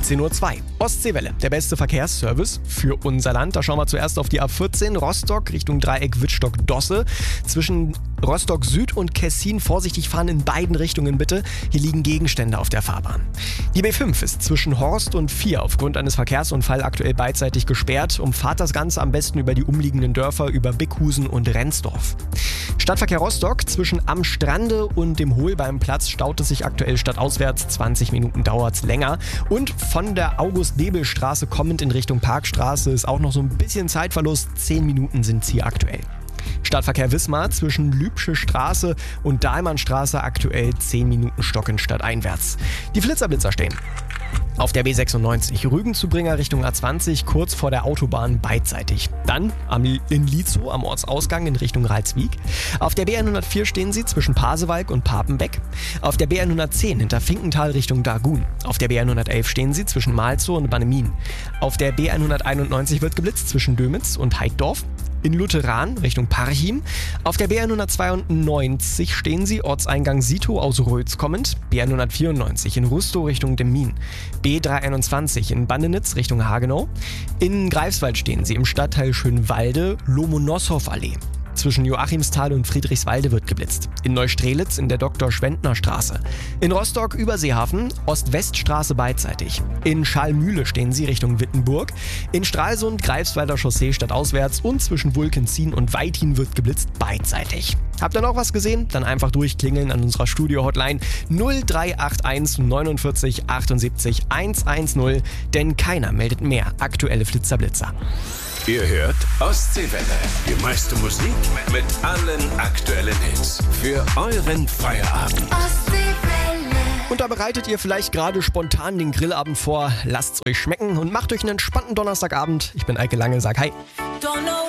17:02 Uhr. Ostseewelle, der beste Verkehrsservice für unser Land. Da schauen wir zuerst auf die A14 Rostock Richtung Dreieck Wittstock-Dosse. Zwischen Rostock Süd und Kessin vorsichtig fahren in beiden Richtungen bitte. Hier liegen Gegenstände auf der Fahrbahn. Die B5 ist zwischen Horst und Vier aufgrund eines Verkehrsunfalls aktuell beidseitig gesperrt. Umfahrt das Ganze am besten über die umliegenden Dörfer, über Bickhusen und Rendsdorf. Stadtverkehr Rostock zwischen Am Strande und dem Holbeimplatz staut es sich aktuell stadtauswärts. 20 Minuten dauert es länger. Und von der August-Bebel-Straße kommend in Richtung Parkstraße ist auch noch so ein bisschen Zeitverlust. 10 Minuten sind es hier aktuell. Stadtverkehr Wismar zwischen Lübsche Straße und Dahlmannstraße aktuell 10 Minuten stockend stadteinwärts. Die Flitzer stehen. Auf der B96 Rügen-Zubringer Richtung A20 kurz vor der Autobahn beidseitig. Dann in Lietzow am Ortsausgang in Richtung Ralswiek. Auf der B104 stehen sie zwischen Pasewalk und Papenbeck. Auf der B110 hinter Finkenthal Richtung Dargun. Auf der B111 stehen sie zwischen Malzow und Bannemin. Auf der B191 wird geblitzt zwischen Dömitz und Heiddorf. In Lutheran Richtung Parchim. Auf der B192 stehen sie Ortseingang Sito aus Rötz kommend. B194 in Rustow Richtung Demmin. B321 in Bandenitz Richtung Hagenow. In Greifswald stehen sie im Stadtteil Schönwalde, Lomonossow-Allee. Zwischen Joachimsthal und Friedrichswalde wird geblitzt. In Neustrelitz in der Dr.-Schwendner-Straße. In Rostock über Seehafen, Ost-West-Straße beidseitig. In Schalmühle stehen sie Richtung Wittenburg. In Stralsund, Greifswalder Chaussee stadtauswärts und zwischen Wulkenzien und Weithin wird geblitzt beidseitig. Habt ihr noch was gesehen? Dann einfach durchklingeln an unserer Studio-Hotline 0381 49 78 110, denn keiner meldet mehr aktuelle Flitzer-Blitzer. Ihr hört Ostseewelle. Die meiste Musik mit allen aktuellen Hits. Für euren Feierabend. Ostseewelle. Und da bereitet ihr vielleicht gerade spontan den Grillabend vor. Lasst's euch schmecken und macht euch einen entspannten Donnerstagabend. Ich bin Eike Lange, sag hi.